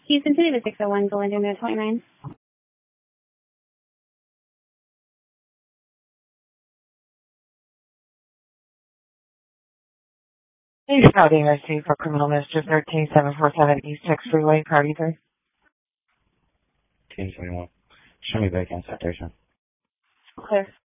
He's continued to 601 Belinda to 29. Hey, Saudi IC for criminal mischief 13747 East Texas Freeway, Party 3. Team 21. Show me back in citation. Clear.